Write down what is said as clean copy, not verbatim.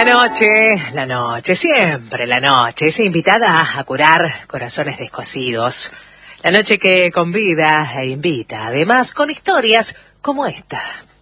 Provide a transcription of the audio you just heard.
La noche, siempre la noche, es invitada a curar corazones descosidos. La noche que convida e invita, además con historias como esta.